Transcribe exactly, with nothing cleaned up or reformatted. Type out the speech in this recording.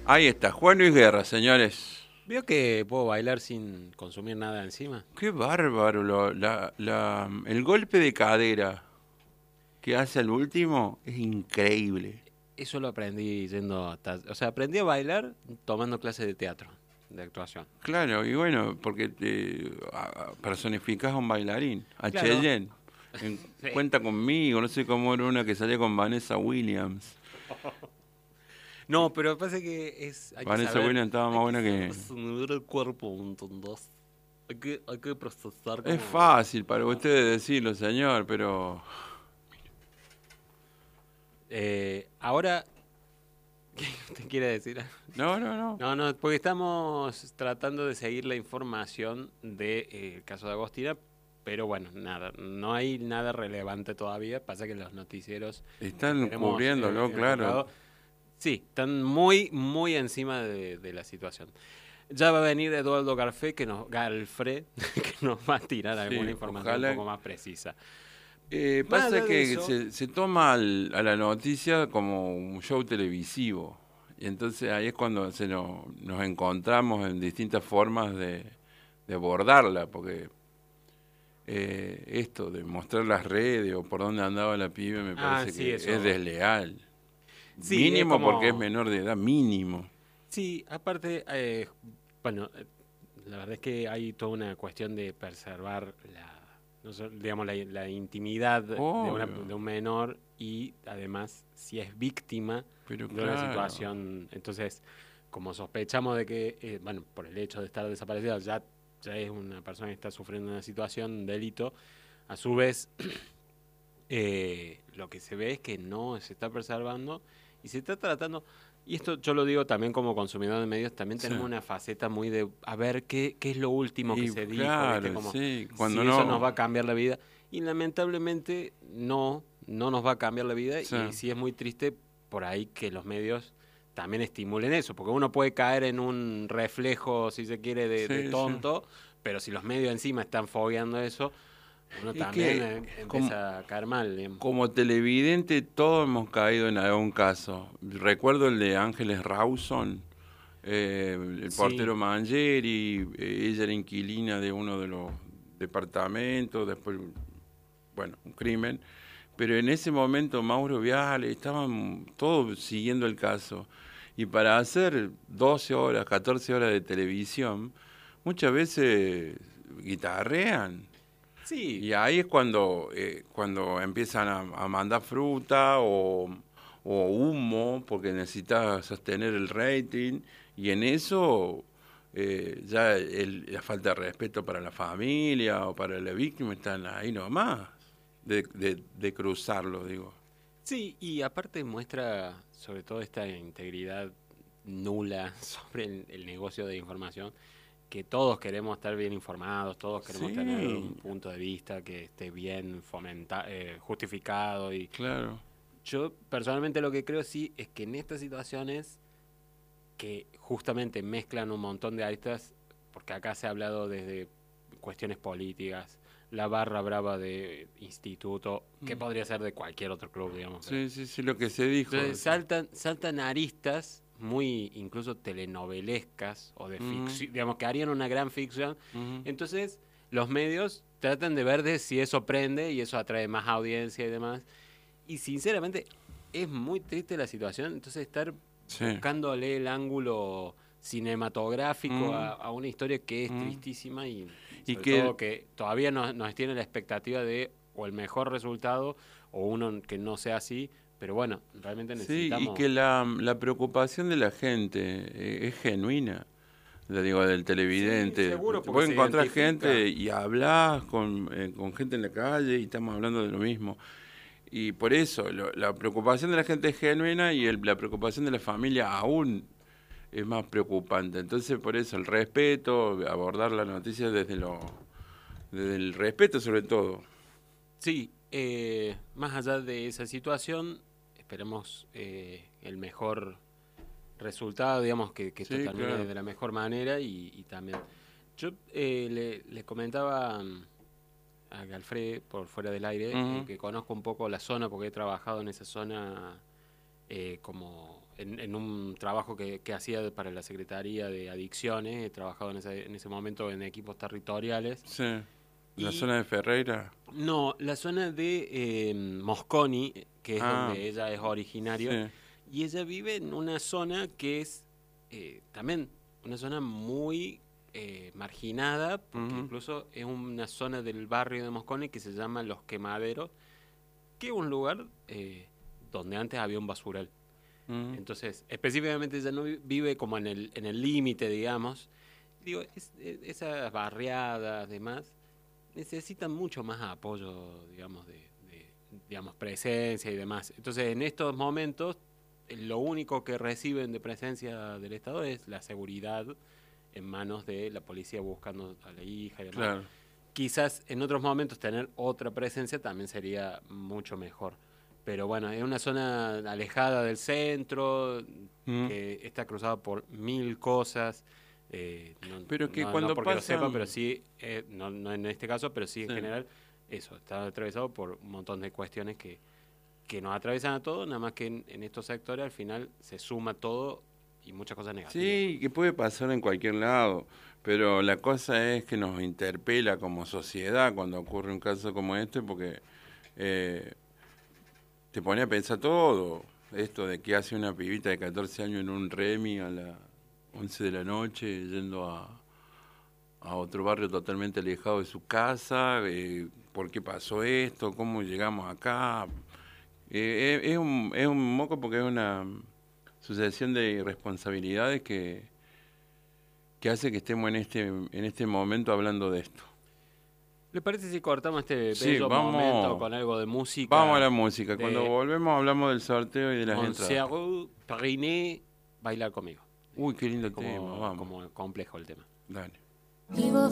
Ahí está, Juan Luis Guerra, señores. ¿Vio que puedo bailar sin consumir nada encima? Qué bárbaro, lo- la, la- el golpe de cadera que hace al último es increíble. Eso lo aprendí yendo hasta... O sea, aprendí a bailar tomando clases de teatro, de actuación. Claro, y bueno, porque te a- a- personificás a un bailarín, a Claro. Cheyenne. En Sí. Cuenta conmigo, no sé cómo era una que salía con Vanessa Williams. No, pero pasa que es... Hay que Vanessa saber... Williams estaba más Hay que buena saber que... disminuir el cuerpo, ¿entendés? Hay que, hay que procesar Es como... fácil para ustedes decirlo, señor, pero... Eh, ahora... ¿Qué te quiere decir? No, no, no. No, no, porque estamos tratando de seguir la información del caso de Agostina, pero bueno, nada, no hay nada relevante todavía. Pasa que los noticieros que Están tenemos cubriéndolo, eh, claro. enfocados, sí, están muy, muy encima de, de la situación. Ya va a venir Eduardo Garfé, que nos, Galfré, que nos va a tirar Sí, alguna información ojalá. un poco más precisa. Eh, Más pasa allá de que eso, se, se toma al- a la noticia como un show televisivo. Y entonces ahí es cuando se nos, nos encontramos en distintas formas de, de abordarla, porque eh, esto de mostrar las redes o por dónde andaba la pibe me ah, parece sí, que es eso, desleal. sí, es Mínimo porque es como, menor de edad, mínimo. sí, aparte, eh, bueno, eh, la verdad es que hay toda una cuestión de preservar la, no sé, digamos, la, la intimidad de, una- Obvio, de un menor y además si es víctima pero de una claro. situación, entonces, como sospechamos de que, eh, bueno, por el hecho de estar desaparecida, ya, ya es una persona que está sufriendo una situación, un delito, a su vez, eh, lo que se ve es que no se está preservando y se está tratando, y esto yo lo digo también como consumidor de medios, también Sí. tenemos una faceta muy de a ver qué, qué es lo último que Y se dijo, ¿viste? claro, Como sí, cuando si eso nos va no... a cambiar la vida. Y lamentablemente no, no nos va a cambiar la vida Sí, y sí es muy triste por ahí que los medios también estimulen eso, porque uno puede caer en un reflejo, si se quiere, de, de sí, sí. tonto, pero si los medios encima están fogueando eso, uno Es también que eh, como, empieza a caer mal, digamos. como televidente todos hemos caído en algún caso. Recuerdo el de Ángeles Rawson, eh, el Sí, portero Mangieri, eh, ella era inquilina de uno de los departamentos, después, bueno, un crimen. Pero en ese momento Mauro Viale, estaban todos siguiendo el caso. Y para hacer doce horas, catorce horas de televisión, muchas veces guitarrean. sí, Y ahí es cuando, eh, cuando empiezan a, a mandar fruta o, o humo, porque necesitas sostener el rating, y en eso eh, ya el- la falta de respeto para la familia o para la víctima están ahí nomás, de, de, de cruzarlo, digo. sí, y aparte muestra sobre todo esta integridad nula sobre el, el negocio de información, que todos queremos estar bien informados, todos queremos tener Sí, un punto de vista que esté bien fomenta, eh, justificado. Y claro. yo personalmente lo que creo sí es que en estas situaciones que justamente mezclan un montón de aristas, porque acá se ha hablado desde cuestiones políticas, la barra brava de instituto, que Mm. podría ser de cualquier otro club, digamos. Pero Sí, sí, sí, lo que se dijo. entonces Sí. saltan, saltan aristas muy incluso telenovelescas o de Mm, ficción, digamos que harían una gran ficción. ujú. Entonces los medios tratan de ver de si eso prende y eso atrae más audiencia y demás. Y sinceramente es muy triste la situación, entonces estar Sí. buscándole el ángulo cinematográfico Mm, a, a una historia que es mm. tristísima y Y sobre que todo que todavía nos, nos tiene la expectativa de o el mejor resultado o uno que no sea así, pero bueno, realmente sí, y que necesitamos... la, la preocupación de la gente eh, es genuina, le digo, del Sí, televidente. seguro, Te porque puedes se encontrar identifica. gente y hablas con, eh, con gente en la calle y estamos hablando de lo mismo. Y por eso, lo- la preocupación de la gente es genuina y el- la preocupación de la familia aún es más preocupante. Entonces, por eso, el respeto, abordar la noticia desde, lo, desde el respeto sobre todo. Sí, eh, más allá de esa situación, esperemos eh, el mejor resultado, digamos, que, que esto Sí, termine claro. de la mejor manera y, y también... Yo eh, le, le comentaba mm, a Galfred por fuera del aire eh, Ujú, que conozco un poco la zona porque he trabajado en esa zona eh, como en, en un trabajo que, que hacía para la Secretaría de Adicciones, he trabajado en ese, en ese momento en equipos territoriales. Sí. ¿En la Y- zona de Ferreira? No, la zona de eh, Mosconi, que es Ah, donde ella es originario, sí. y ella vive en una zona que es eh, también una zona muy eh, marginada, porque Ujú. incluso es una zona del barrio de Mosconi que se llama Los Quemaderos, que es un lugar eh, donde antes había un basural. Ujú. Entonces, específicamente ella no vi- vive como en el en el límite, digamos. Digo, es- es- esas barriadas, demás, necesitan mucho más apoyo, digamos, de, de, digamos, presencia y demás. Entonces, en estos momentos, eh, lo único que reciben de presencia del Estado es la seguridad en manos de la policía buscando a la hija y demás. Claro. Quizás en otros momentos tener otra presencia también sería mucho mejor. Pero bueno, es una zona alejada del centro, Ujú. que está cruzada por mil cosas. eh, no, Pero que no- cuando no porque lo sepa, pasan- pero sí, eh, no, no en este caso, pero sí en Sí. general, eso, está atravesado por un montón de cuestiones que, que nos atraviesan a todos, nada más que en, en estos sectores al final se suma todo y muchas cosas negativas. Sí, que puede pasar en cualquier lado, pero la cosa es que nos interpela como sociedad cuando ocurre un caso como este, porque eh, te pone a pensar todo. Esto de que hace una pibita de catorce años en un Remi a las once de la noche, yendo a, a otro barrio totalmente alejado de su casa, eh, por qué pasó esto, cómo llegamos acá. Eh, es, es un, es un moco porque es una sucesión de irresponsabilidades que, que hace que estemos en este, en este momento hablando de esto. ¿Le parece si cortamos este Sí, bello vamos- momento con algo de música? Vamos a la música. de Cuando volvemos hablamos del sorteo y de las entradas. Monsieur Periné, Bailar conmigo. Uy, qué lindo como, tema. Vamos. como complejo el tema. Dale. Vivo